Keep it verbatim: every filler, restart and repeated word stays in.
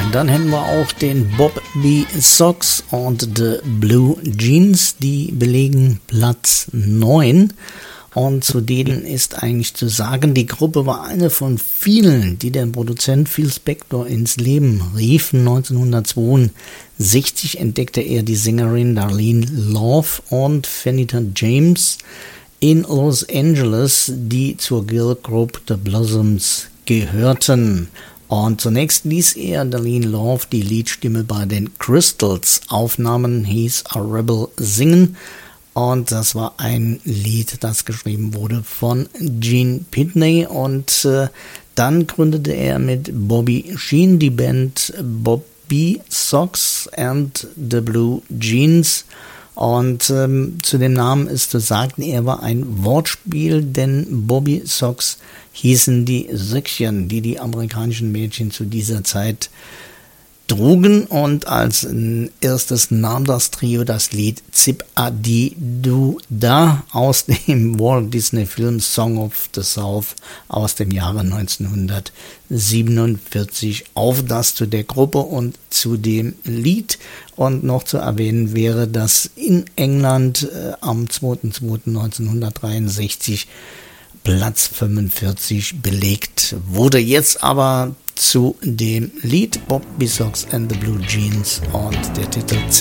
Dann hätten wir auch den Bob B. Sox und The Blue Jeans, die belegen Platz neun. Und zu denen ist eigentlich zu sagen, die Gruppe war eine von vielen, die der Produzent Phil Spector ins Leben rief. neunzehnhundertzweiundsechzig entdeckte er die Sängerin Darlene Love und Venita James in Los Angeles, die zur Girl Group The Blossoms gehörten. Und zunächst ließ er Darlene Love, die Leadstimme bei den Crystals, Aufnahmen hieß A Rebel, singen. Und das war ein Lied, das geschrieben wurde von Gene Pitney. Und äh, dann gründete er mit Bobby Sheen die Band Bob B. Sox and the Blue Jeans. Und ähm, zu dem Namen ist zu sagen, er war ein Wortspiel, denn Bobby Sox hießen die Söckchen, die die amerikanischen Mädchen zu dieser Zeit trugen. Und als erstes nahm das Trio das Lied Zip-a-di-du-da aus dem Walt Disney Film Song of the South aus dem Jahre neunzehnhundertsiebenundvierzig auf, das zu der Gruppe und zu dem Lied. Und noch zu erwähnen wäre, dass in England äh, am zweiter zweiter neunzehnhundertdreiundsechzig Platz fünfundvierzig belegt wurde. Jetzt aber zu dem Lied Bob B. Sox and the Blue Jeans und der Titel